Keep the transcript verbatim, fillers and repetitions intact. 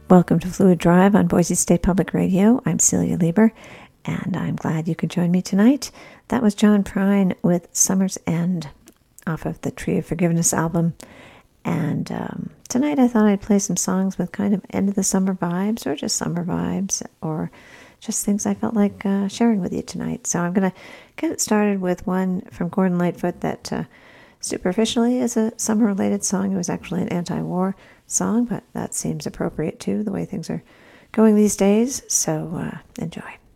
Welcome to Fluid Drive on Boise State Public Radio. I'm Celia Lieber, and I'm glad you could join me tonight. That was John Prine with Summer's End off of the Tree of Forgiveness album. And um, tonight I thought I'd play some songs with kind of end of the summer vibes, or just summer vibes, or just things I felt like uh, sharing with you tonight. So I'm going to get it started with one from Gordon Lightfoot that uh, superficially is a summer-related song. It was actually an anti-war song, but that seems appropriate too, the way things are going these days. So uh, enjoy.